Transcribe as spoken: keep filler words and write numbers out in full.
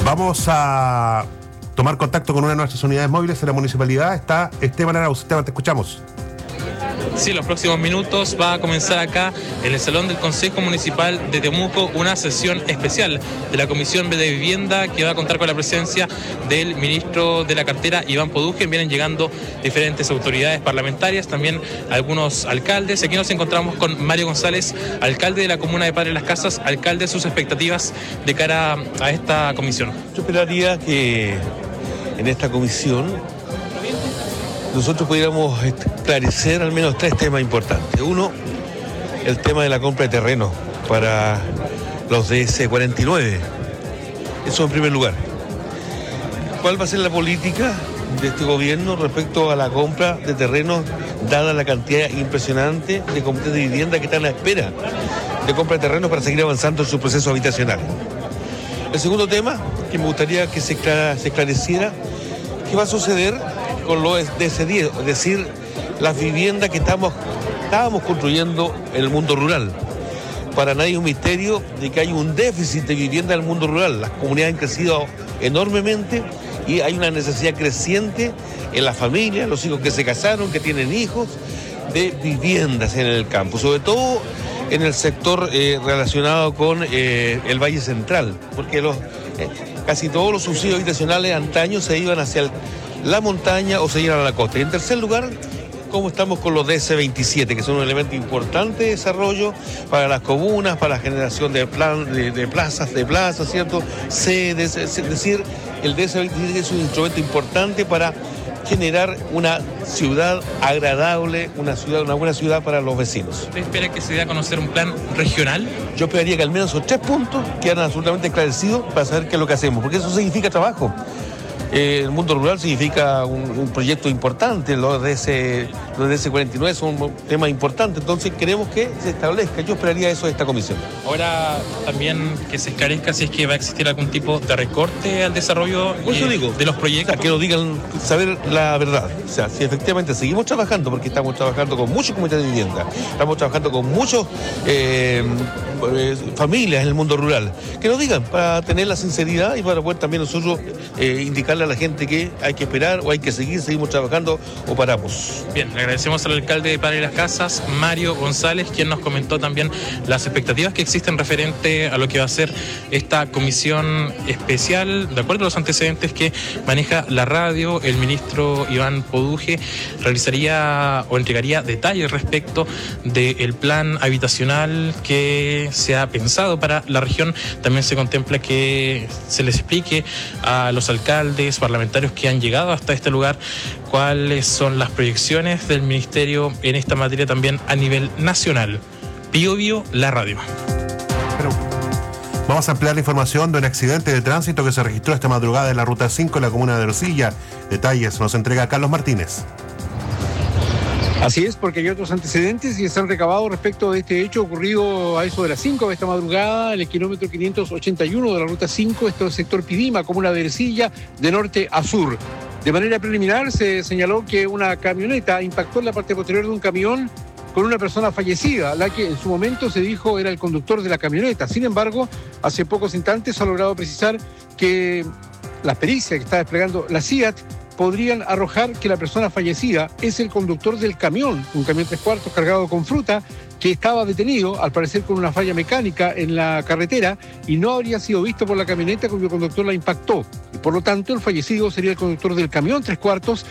Vamos a tomar contacto con una de nuestras unidades móviles en la municipalidad. Está Esteban Arauz. Esteban, te escuchamos. Sí, en los próximos minutos va a comenzar acá, en el Salón del Consejo Municipal de Temuco, una sesión especial de la Comisión de Vivienda que va a contar con la presencia del ministro de la cartera, Iván Poduje. Vienen llegando diferentes autoridades parlamentarias, también algunos alcaldes. Aquí nos encontramos con Mario González, alcalde de la comuna de Padre Las Casas. Alcalde, sus expectativas de cara a esta comisión. Yo esperaría que en esta comisión nosotros pudiéramos esclarecer al menos tres temas importantes. Uno, el tema de la compra de terreno para los D S cuarenta y nueve. Eso en primer lugar. ¿Cuál va a ser la política de este gobierno respecto a la compra de terrenos, dada la cantidad impresionante de comités de vivienda que están a la espera de compra de terrenos para seguir avanzando en su proceso habitacional? El segundo tema, que me gustaría que se esclareciera, ¿qué va a suceder con los D S diez? Es decir, las viviendas que estamos, estábamos construyendo en el mundo rural. Para nadie es un misterio de que hay un déficit de vivienda en el mundo rural. Las comunidades han crecido enormemente y hay una necesidad creciente en las familias, los hijos que se casaron, que tienen hijos, de viviendas en el campo, sobre todo en el sector eh, relacionado con eh, el Valle Central, porque los, eh, casi todos los subsidios habitacionales antaño se iban hacia el la montaña o se llegan a la costa. Y en tercer lugar, cómo estamos con los D S veintisiete, que son un elemento importante de desarrollo para las comunas, para la generación de, plan, de, de plazas, de plazas, ¿cierto? Sedes, es decir, el D S veintisiete es un instrumento importante para generar una ciudad agradable, una ciudad, una buena ciudad para los vecinos. ¿Usted espera que se dé a conocer un plan regional? Yo esperaría que al menos esos tres puntos quedaran absolutamente esclarecidos para saber qué es lo que hacemos, porque eso significa trabajo. Eh, el mundo rural significa un, un proyecto importante, los D S, los D S cuarenta y nueve son un tema importante, entonces queremos que se establezca. Yo esperaría eso de esta comisión. Ahora también que se esclarezca si es que va a existir algún tipo de recorte al desarrollo Por eso eh, digo, de los proyectos. O sea, que nos digan, saber la verdad. O sea, si efectivamente seguimos trabajando, porque estamos trabajando con muchos comités de vivienda, estamos trabajando con muchos eh, eh, familias en el mundo rural, que nos digan para tener la sinceridad y para poder también nosotros eh, indicarle a la gente que hay que esperar o hay que seguir, seguimos trabajando o paramos. Bien, le agradecemos al alcalde de Padre Las Casas, Mario González, quien nos comentó también las expectativas que existen referente a lo que va a ser esta comisión especial. De acuerdo a los antecedentes que maneja la radio, el ministro Iván Poduje realizaría o entregaría detalles respecto del plan habitacional que se ha pensado para la región. También se contempla que se les explique a los alcaldes, parlamentarios que han llegado hasta este lugar cuáles son las proyecciones del ministerio en esta materia también a nivel nacional. Pío Bio, la radio. Pero vamos a ampliar la información de un accidente de tránsito que se registró esta madrugada en la ruta cinco en la comuna de Ercilla. Detalles nos entrega Carlos Martínez. Así es, porque hay otros antecedentes y se han recabado respecto de este hecho ocurrido a eso de las cinco de esta madrugada, en el kilómetro quinientos ochenta y uno de la ruta cinco, esto es el sector Pidima, comuna de Ercilla, de norte a sur. De manera preliminar se señaló que una camioneta impactó en la parte posterior de un camión con una persona fallecida, la que en su momento se dijo era el conductor de la camioneta. Sin embargo, hace pocos instantes se ha logrado precisar que la pericia que está desplegando la C I A T podrían arrojar que la persona fallecida es el conductor del camión, un camión tres cuartos cargado con fruta, que estaba detenido, al parecer con una falla mecánica en la carretera, y no habría sido visto por la camioneta cuyo conductor la impactó. Y por lo tanto, el fallecido sería el conductor del camión tres cuartos,